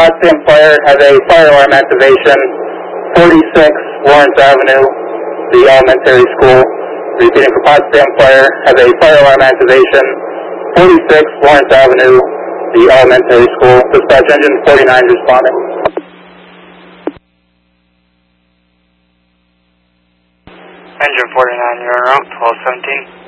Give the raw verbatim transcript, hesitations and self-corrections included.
Potsdam Fire has a fire alarm activation, forty-six Lawrence Avenue, the elementary school. Repeating for Potsdam Fire has a fire alarm activation, forty-six Lawrence Avenue, the elementary school. Dispatch engine forty-nine responding. Engine forty-nine, you're en route, twelve seventeen.